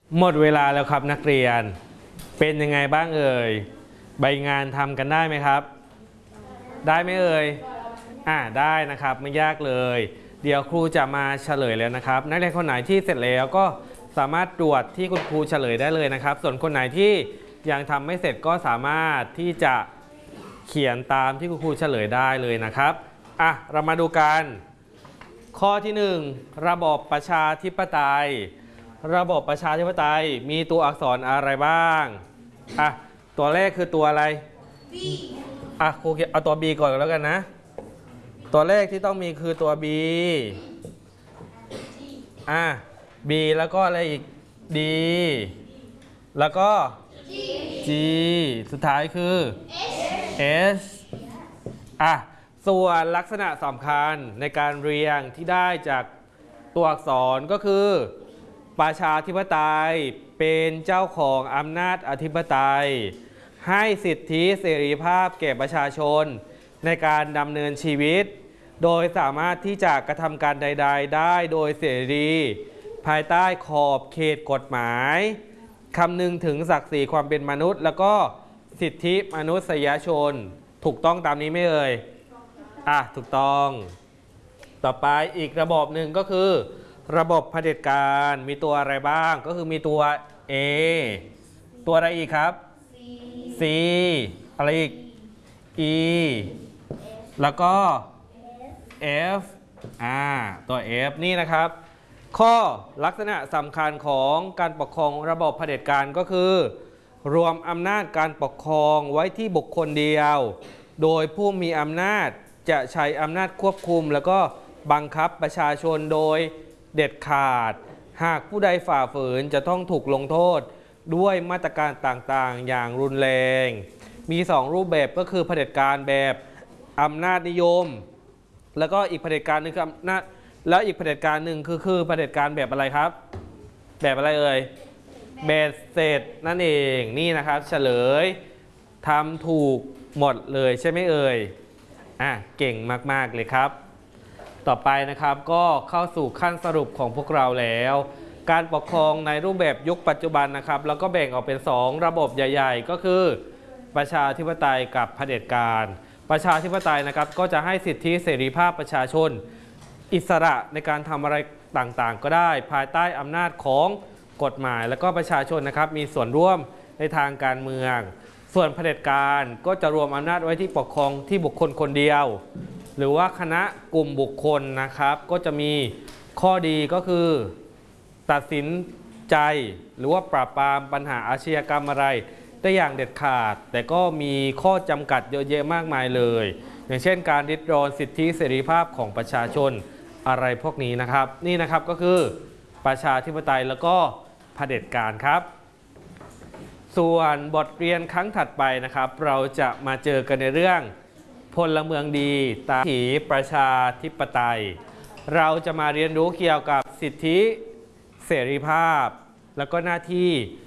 หมดเวลาแล้วครับนักเรียนเป็นยังไงบ้างเอ่ยใบงานทำกันได้ไหมครับได้ไหมเอ่ยได้นะครับไม่ยากเลยเดี๋ยวครูจะมาเฉลยแล้วนะครับนักเรียนคนไหนที่เสร็จแล้วก็สามารถตรวจที่คุณครูเฉลยได้เลยนะครับส่วนคนไหนที่ยังทำไม่เสร็จก็สามารถที่จะเขียนตามที่คุณครูเฉลยได้เลยนะครับเรามาดูกันข้อที่1ระบอบประชาธิปไตยระบบประชาธิปไตยมีตัวอักษรอะไรบ้างตัวแรกคือตัวอะไร B ครูเอาตัว B ก่อนแล้วกันนะตัวแรกที่ต้องมีคือตัว B B แล้วก็อะไรอีก D แล้วก็ G สุดท้ายคือ S ส่วนลักษณะสำคัญในการเรียงที่ได้จากตัวอักษรก็คือประชาธิปไตยเป็นเจ้าของอำนาจอธิปไตยให้สิทธิเสรีภาพแก่ประชาชนในการดำเนินชีวิตโดยสามารถที่จะกระทำการใดๆได้โดยเสรีภายใต้ขอบเขตกฎหมายคำนึงถึงศักดิ์ศรีความเป็นมนุษย์แล้วก็สิทธิมนุษยชนถูกต้องตามนี้ไหมเอ่ยถูกต้องต่อไปอีกระบบหนึ่งก็คือระบบเผด็จการมีตัวอะไรบ้างก็คือมีตัว A ตัวอะไรอีกครับ C อะไรอีก E แล้วก็ F ตัว F นี่นะครับข้อลักษณะสำคัญของการปกครองระบบเผด็จการก็คือรวมอำนาจการปกครองไว้ที่บุคคลเดียวโดยผู้มีอำนาจจะใช้อำนาจควบคุมแล้วก็บังคับประชาชนโดยเด็ดขาดหากผู้ใดฝ่าฝืนจะต้องถูกลงโทษด้วยมาตรการต่างๆอย่างรุนแรงมี2รูปแบบก็คือเผด็จการแบบอำนาจนิยมแล้วก็อีกเผด็จการหนึ่งคืออำนาจแล้วอีกเผด็จการหนึ่งคือเผด็จการแบบอะไรครับแบบอะไรเอ่ยเบสเสร็จนั่นเองนี่นะครับเฉลยทำถูกหมดเลยใช่ไหมเอ่ยเก่งมากๆเลยครับต่อไปนะครับก็เข้าสู่ขั้นสรุปของพวกเราแล้วการปกครองในรูปแบบยุคปัจจุบันนะครับแล้วก็แบ่งออกเป็น2ระบบใหญ่ๆก็คือประชาธิปไตยกับเผด็จการประชาธิปไตยนะครับก็จะให้สิทธิเสรีภาพประชาชนอิสระในการทำอะไรต่างๆก็ได้ภายใต้อำนาจของกฎหมายและก็ประชาชนนะครับมีส่วนร่วมในทางการเมืองส่วนเผด็จการก็จะรวมอำนาจไว้ที่ปกครองที่บุคคลคนเดียวหรือว่าคณะกลุ่มบุคคลนะครับก็จะมีข้อดีก็คือตัดสินใจหรือว่าปราบปรามปัญหาอาชญากรรมอะไรได้อย่างเด็ดขาดแต่ก็มีข้อจำกัดเยอะแยะมากมายเลยอย่างเช่นการริดรอนสิทธิเสรีภาพของประชาชนอะไรพวกนี้นะครับนี่นะครับก็คือประชาธิปไตยแล้วก็เผด็จการครับส่วนบทเรียนครั้งถัดไปนะครับเราจะมาเจอกันในเรื่องพลเมืองดีตามวิถีประชาธิปไตยเราจะมาเรียนรู้เกี่ยวกับสิทธิเสรีภาพแล้วก็หน้าที่